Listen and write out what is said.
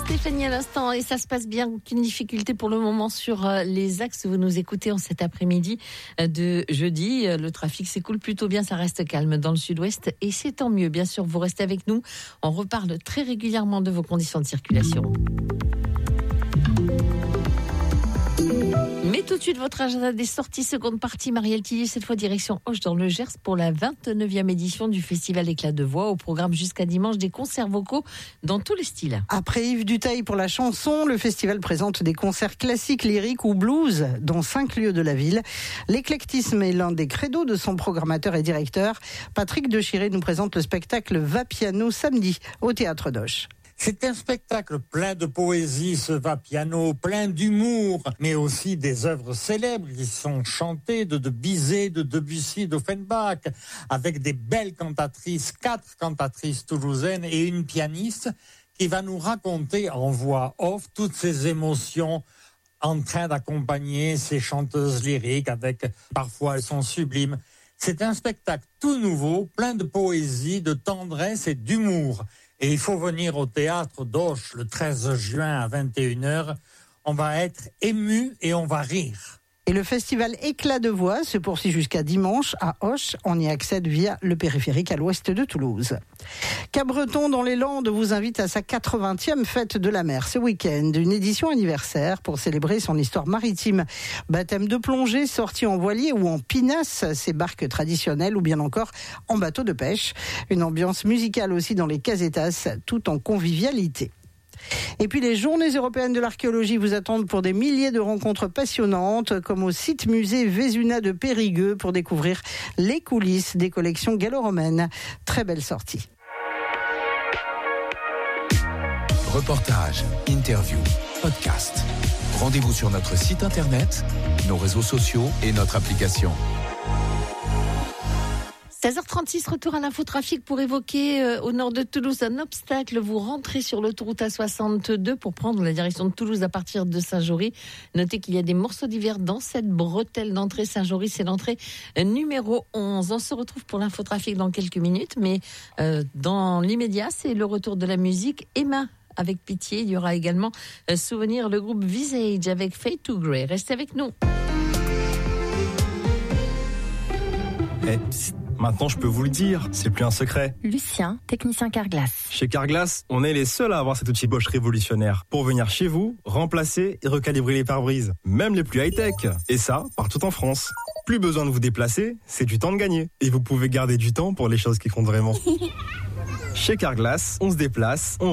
Stéphanie à l'instant, et ça se passe bien, aucune difficulté pour le moment sur les axes. Vous nous écoutez en cet après-midi de jeudi. Le trafic s'écoule plutôt bien, ça reste calme dans le sud-ouest et c'est tant mieux. Bien sûr, vous restez avec nous. On reparle très régulièrement de vos conditions de circulation. Mais tout de suite, votre agenda des sorties, seconde partie, Marielle Tillier, cette fois direction Auch dans le Gers pour la 29e édition du Festival Éclat de Voix. Au programme jusqu'à dimanche, des concerts vocaux dans tous les styles. Après Yves Duteil pour la chanson, le festival présente des concerts classiques, lyriques ou blues dans 5 lieux de la ville. L'éclectisme est l'un des credos de son programmateur et directeur. Patrick Dechiré nous présente le spectacle Va Piano samedi au Théâtre d'Auch. C'est un spectacle plein de poésie, ce va piano, plein d'humour, mais aussi des œuvres célèbres qui sont chantées de Bizet, de Debussy, d'Offenbach, avec des belles cantatrices, 4 cantatrices toulousaines et une pianiste qui va nous raconter en voix off toutes ces émotions en train d'accompagner ces chanteuses lyriques avec, parfois elles sont sublimes. C'est un spectacle tout nouveau, plein de poésie, de tendresse et d'humour. Et il faut venir au théâtre d'Auch le 13 juin à 21h. On va être ému et on va rire. Et le festival Éclat de Voix se poursuit jusqu'à dimanche à Auch. On y accède via le périphérique à l'ouest de Toulouse. Cabreton dans les Landes vous invite à sa 80e fête de la mer ce week-end. Une édition anniversaire pour célébrer son histoire maritime. Baptême de plongée, sortie en voilier ou en pinasse, ces barques traditionnelles ou bien encore en bateau de pêche. Une ambiance musicale aussi dans les casetas, tout en convivialité. Et puis les journées européennes de l'archéologie vous attendent pour des milliers de rencontres passionnantes, comme au site musée Vézuna de Périgueux pour découvrir les coulisses des collections gallo-romaines. Très belle sortie. Reportages, interviews, podcasts. Rendez-vous sur notre site internet, nos réseaux sociaux et notre application. 16h36, retour à l'infotrafic pour évoquer au nord de Toulouse un obstacle. Vous rentrez sur l'autoroute A62 pour prendre la direction de Toulouse à partir de Saint-Jory. Notez qu'il y a des morceaux d'hiver dans cette bretelle d'entrée. Saint-Jory, c'est l'entrée numéro 11. On se retrouve pour l'infotrafic dans quelques minutes, mais dans l'immédiat, c'est le retour de la musique. Emma avec Pitié. Il y aura également Souvenir, le groupe Visage avec Fade to Grey. Restez avec nous. Maintenant, je peux vous le dire, c'est plus un secret. Lucien, technicien Carglass. Chez Carglass, on est les seuls à avoir cet outil Bosch révolutionnaire pour venir chez vous, remplacer et recalibrer les pare-brises, même les plus high-tech. Et ça, partout en France. Plus besoin de vous déplacer, c'est du temps de gagner. Et vous pouvez garder du temps pour les choses qui comptent vraiment. Chez Carglass, on se déplace,